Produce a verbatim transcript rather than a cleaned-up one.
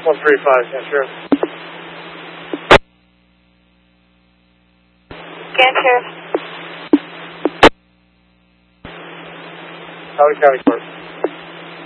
one three five, yeah, Sheriff. Scan, Sheriff. Howard County Court.